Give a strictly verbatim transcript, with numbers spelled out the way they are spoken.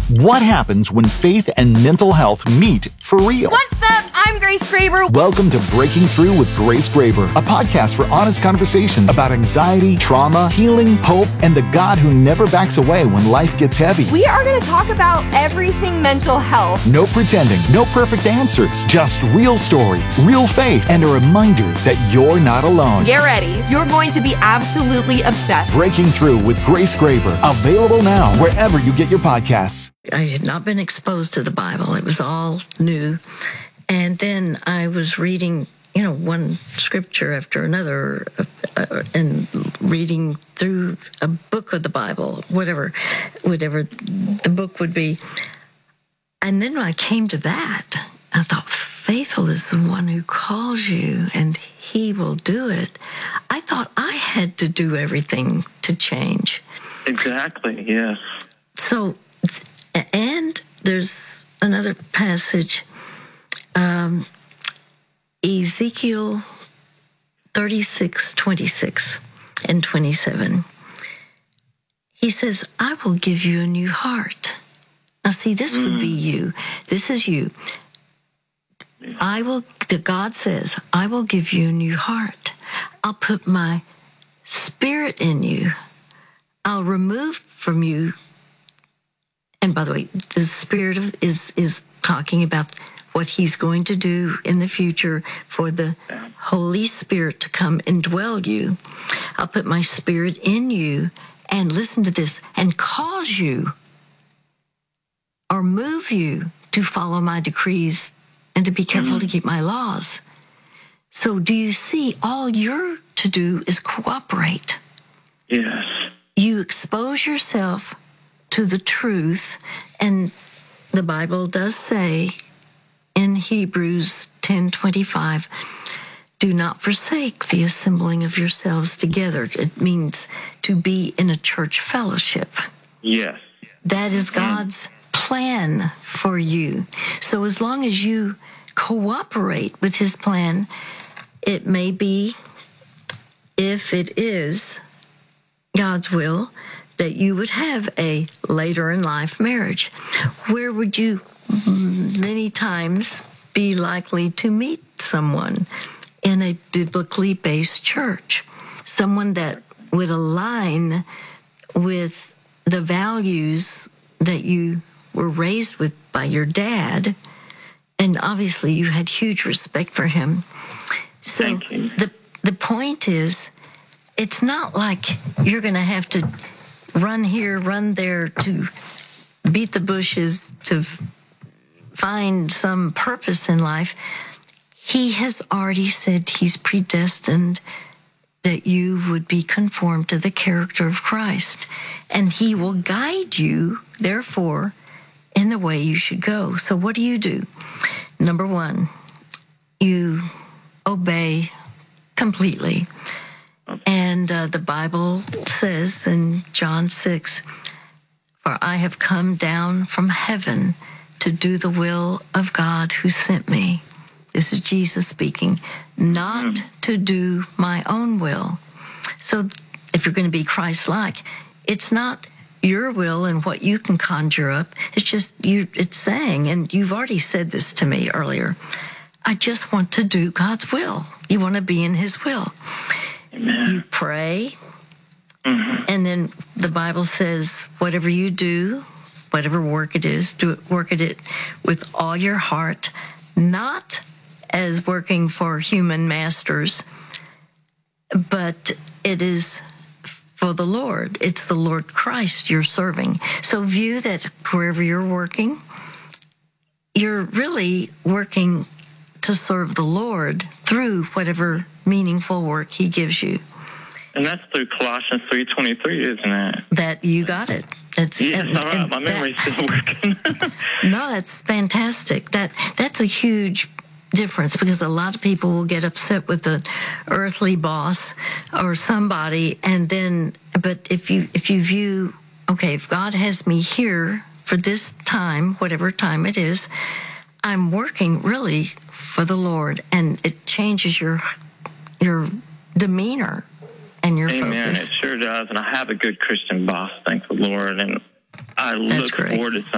What happens when faith and mental health meet for real? What's up? I'm Grace Graber. Welcome to Breaking Through with Grace Graber, a podcast for honest conversations about anxiety, trauma, healing, hope, and the God who never backs away when life gets heavy. We are going to talk about everything mental health. No pretending, no perfect answers, just real stories, real faith, and a reminder that you're not alone. Get ready. You're going to be absolutely obsessed. Breaking Through with Grace Graber, available now wherever you get your podcasts. I had not been exposed to the Bible. It was all new. And then I was reading, you know, one scripture after another uh, uh, and reading through a book of the Bible, whatever, whatever the book would be. And then when I came to that, I thought, faithful is the one who calls you and he will do it. I thought I had to do everything to change. Exactly, yes. So, and there's another passage, um, Ezekiel thirty-six, twenty-six and twenty-seven. He says, I will give you a new heart. Now see, this mm. would be you. This is you. I will, the God says, I will give you a new heart. I'll put my spirit in you. I'll remove from you. And by the way, the Spirit of, is is talking about what he's going to do in the future for the Holy Spirit to come and dwell you. I'll put my Spirit in you and listen to this and cause you or move you to follow my decrees and to be careful mm-hmm. to keep my laws. So do you see all you're to do is cooperate? Yes. You expose yourself to the truth, and the Bible does say in Hebrews ten twenty-five, do not forsake the assembling of yourselves together. It means to be in a church fellowship. Yes. That is God's plan for you. So as long as you cooperate with his plan, it may be, if it is God's will, that you would have a later in life marriage. Where would you many times be likely to meet someone? In a biblically based church, someone that would align with the values that you were raised with by your dad. And obviously you had huge respect for him. So the the point is, it's not like you're going to have to run here, run there to beat the bushes, to find some purpose in life. He has already said he's predestined that you would be conformed to the character of Christ. And he will guide you, therefore, in the way you should go. So what do you do? Number one, you obey completely. And uh, the Bible says in John six, for I have come down from heaven to do the will of God who sent me. This is Jesus speaking, not mm. to do my own will. So if you're going to be Christ-like, it's not your will and what you can conjure up. It's just you. It's saying, and you've already said this to me earlier, I just want to do God's will. You want to be in his will. Amen. You pray, mm-hmm. and then the Bible says, whatever you do, whatever work it is, do it, work at it with all your heart, not as working for human masters, but it is for the Lord. It's the Lord Christ you're serving. So view that wherever you're working, you're really working to serve the Lord through whatever meaningful work he gives you. And that's through Colossians three twenty-three, isn't it? That you got it. That's yes, and, all right. My memory's that, still working. No, that's fantastic. That that's a huge difference, because a lot of people will get upset with the earthly boss or somebody, and then, but if you if you view, okay, if God has me here for this time, whatever time it is, I'm working really for the Lord, and it changes your your demeanor and your Amen. focus. It sure does, and I have a good Christian boss, thank the Lord, and I That's look great. forward to